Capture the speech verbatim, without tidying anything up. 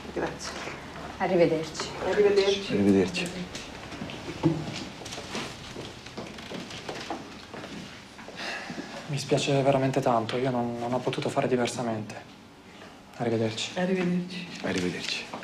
Grazie. Arrivederci. Arrivederci. Arrivederci. Mi spiace veramente tanto, io non, non ho potuto fare diversamente. Arrivederci. Arrivederci. Arrivederci.